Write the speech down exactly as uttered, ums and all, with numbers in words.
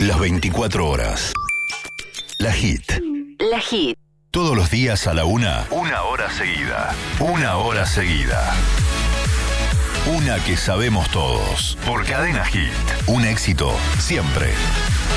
las veinticuatro horas. La Hit. La Hit. Todos los días a la una. Una hora seguida. Una hora seguida. Una que sabemos todos. Por Cadena Hit. Un éxito siempre.